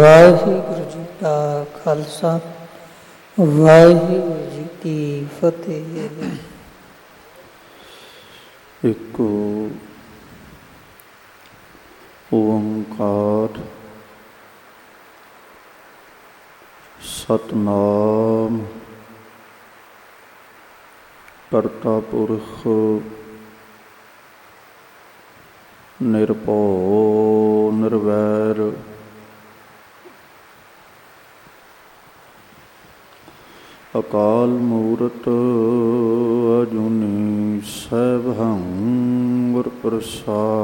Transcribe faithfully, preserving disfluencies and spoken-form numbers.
ਵਾਹਿਗੁਰੂ ਜੀ ਕਾ ਖਾਲਸਾ, ਵਾਹਿਗੁਰੂ ਜੀ ਕੀ ਫਤਿਹ। ਇੱਕ ਓੰਕਾਰ ਸਤਿਨਾਮ ਕਰਤਾ ਪੁਰਖ ਨਿਰਭਉ ਨਿਰਵੈਰ ਅਕਾਲ ਮੂਰਤ ਅਜੂਨੀ ਸੈਭੰ ਗੁਰ ਪ੍ਰਸਾਦਿ।